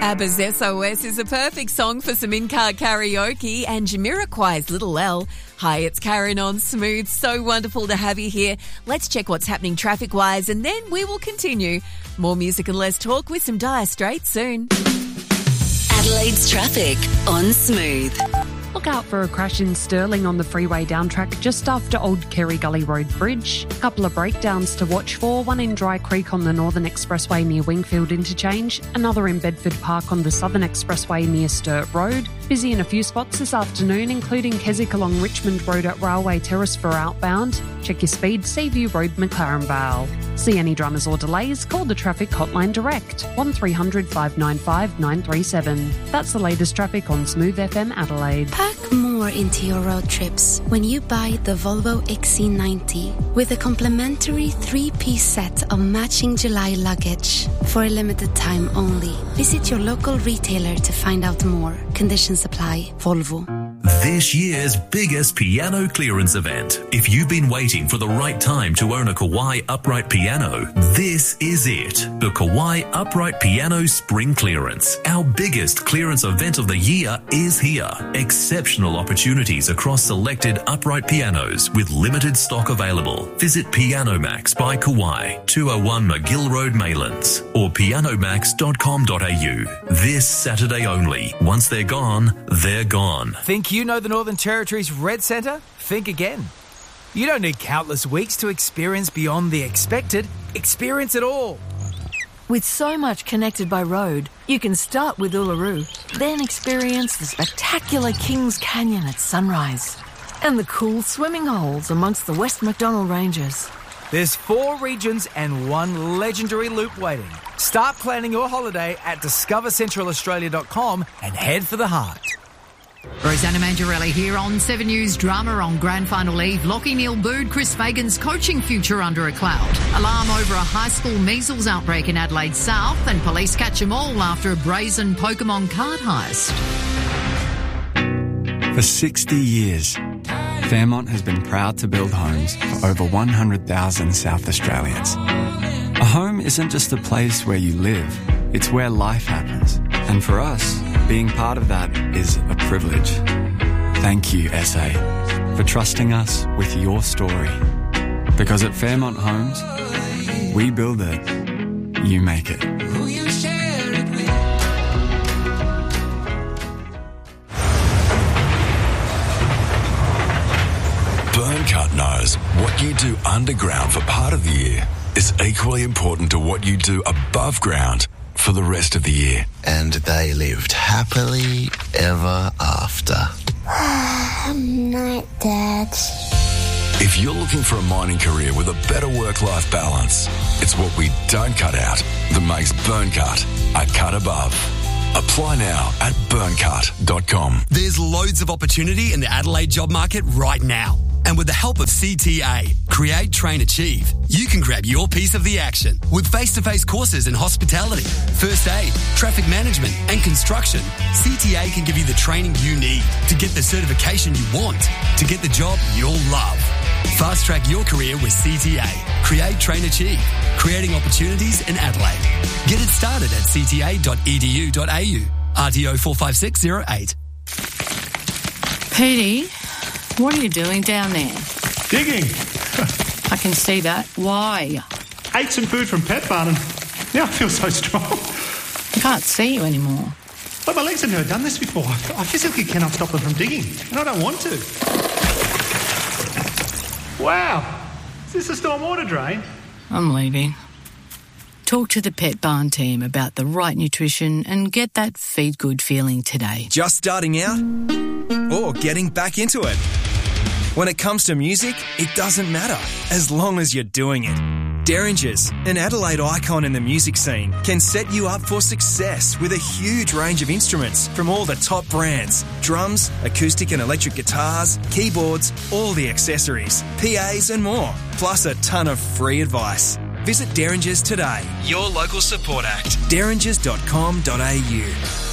ABBA's SOS is a perfect song for some in-car karaoke, and Jamiroquai's Little L. Hi, it's Karen on Smooth. So wonderful to have you here. Let's check what's happening traffic-wise, and then we will continue. More music and less talk with some Dire Straits soon. Adelaide's traffic on Smooth. Look out for a crash in Stirling on the freeway down track just after Old Kerry Gully Road Bridge. A couple of breakdowns to watch for, one in Dry Creek on the Northern Expressway near Wingfield Interchange, another in Bedford Park on the Southern Expressway near Sturt Road. Busy in a few spots this afternoon, including Keswick along Richmond Road at Railway Terrace for outbound. Check your speed, Seaview Road, McLaren Vale. See any dramas or delays? Call the traffic hotline direct, 1300 595 937. That's the latest traffic on Smooth FM Adelaide. Pack more into your road trips when you buy the Volvo XC90 with a complimentary 3-piece set of matching July luggage. For a limited time only. Visit your local retailer to find out more. Conditions apply. Volvo. This year's biggest piano clearance event. If you've been waiting for the right time to own a Kawai upright piano, this is it. The Kawai Upright Piano Spring Clearance. Our biggest clearance event of the year is here. Exceptional opportunities across selected upright pianos with limited stock available. Visit Piano Max by Kawai, 201 McGill Road, Maylands, or pianomax.com.au. This Saturday only. Once they're gone, they're gone. Think you know the Northern Territory's Red Centre? Think again. You don't need countless weeks to experience beyond the expected. Experience it all. With so much connected by road, you can start with Uluru, then experience the spectacular Kings Canyon at sunrise and the cool swimming holes amongst the West Macdonnell Ranges. There's 4 regions and 1 legendary loop waiting. Start planning your holiday at discovercentralaustralia.com and head for the heart. Rosanna Mangiarelli here on 7 News. Drama on Grand Final Eve. Lockie Neal booed Chris Fagan's coaching future under a cloud. Alarm over a high school measles outbreak in Adelaide South, and police catch them all after a brazen Pokemon card heist. For 60 years, Fairmont has been proud to build homes for over 100,000 South Australians. A home isn't just a place where you live, it's where life happens. And for us, being part of that is a privilege. Thank you, SA, for trusting us with your story. Because at Fairmont Homes, we build it, you make it. Burncut knows what you do underground for part of the year is equally important to what you do above ground for the rest of the year. And they lived happily ever after. Night, Dad. If you're looking for a mining career with a better work-life balance, it's what we don't cut out that makes Burncut a cut above. Apply now at burncut.com. There's loads of opportunity in the Adelaide job market right now. And with the help of CTA, Create, Train, Achieve, you can grab your piece of the action with face-to-face courses in hospitality, first aid, traffic management and construction. CTA can give you the training you need to get the certification you want, to get the job you'll love. Fast-track your career with CTA. Create, Train, Achieve, creating opportunities in Adelaide. Get it started at cta.edu.au. RTO 45608. Petey, what are you doing down there? Digging. I can see that. Why? Ate some food from Pet Barn and now I feel so strong. I can't see you anymore. But my legs have never done this before. I physically cannot stop them from digging, and I don't want to. Wow. Is this a stormwater drain? I'm leaving. Talk to the Pet Barn team about the right nutrition and get that feed good feeling today. Just starting out or getting back into it? When it comes to music, it doesn't matter as long as you're doing it. Derringers, an Adelaide icon in the music scene, can set you up for success with a huge range of instruments from all the top brands. Drums, acoustic and electric guitars, keyboards, all the accessories, PAs and more, plus a ton of free advice. Visit Derringers today, your local support act, derringers.com.au.